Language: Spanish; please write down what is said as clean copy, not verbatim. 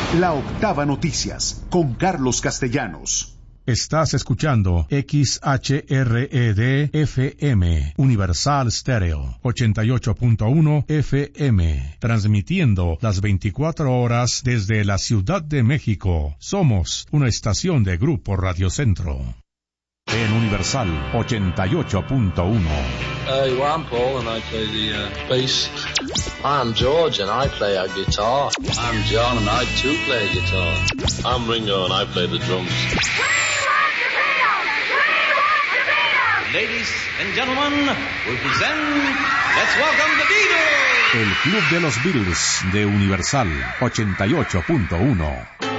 La Octava Noticias, con Carlos Castellanos. Estás escuchando XHRED-FM, Universal Stereo, 88.1 FM, transmitiendo las 24 horas desde la Ciudad de México. Somos una estación de Grupo Radio Centro. En Universal 88.1. Well, I'm Paul and I play the bass. I'm George and I play a guitar. I'm John and I too play a guitar. I'm Ringo and I play the drums. Ladies and gentlemen, we present, let's welcome the Beatles. El Club de los Beatles de Universal 88.1.